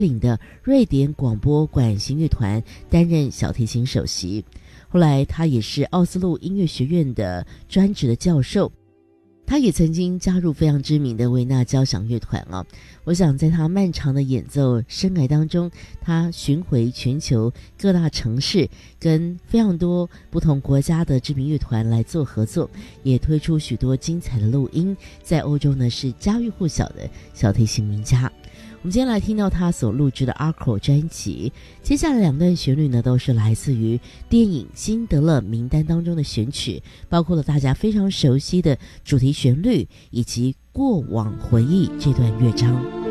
领的瑞典广播管弦乐团担任小提琴首席。后来他也是奥斯陆音乐学院的专职的教授。他也曾经加入非常知名的维纳交响乐团啊。我想在他漫长的演奏生涯当中，他巡回全球各大城市，跟非常多不同国家的知名乐团来做合作，也推出许多精彩的录音，在欧洲呢是家喻户晓的小提琴名家。我们今天来听到他所录制的 Arco 专辑，接下来两段旋律呢都是来自于电影《辛德勒名单》当中的选曲，包括了大家非常熟悉的主题旋律以及过往回忆这段乐章。